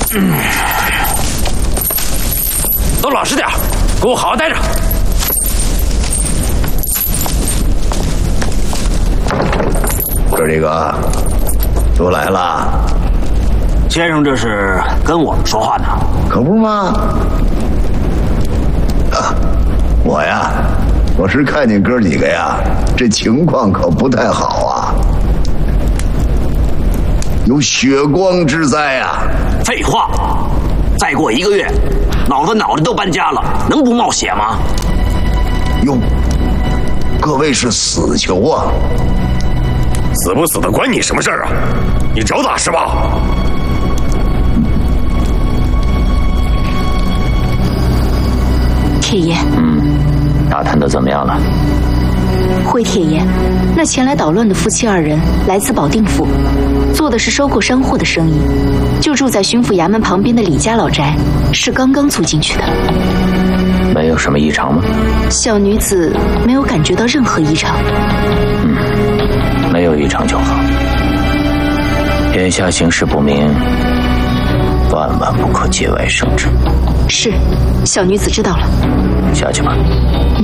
都老实点，给我好好待着。 哥几个都来了。 先生这是跟我们说话呢？ 可不吗？我是看见哥几个呀，这情况可不太好啊，有血光之灾啊！ 废话，再过1个月，脑袋都搬家了，能不冒血吗？ 哟，各位是死囚啊？ 死不死的关你什么事儿啊？你找打是吧？ 铁爷， 打探的怎么样了？ 回铁爷，那前来捣乱的夫妻2人来自保定府，做的是收购山货的生意，就住在巡抚衙门旁边的李家老宅，是刚刚租进去的。 没有什么异常吗？ 小女子没有感觉到任何异常。 没有异常就好。眼下形势不明，万万不可节外生枝。 是，小女子知道了。 下去吧。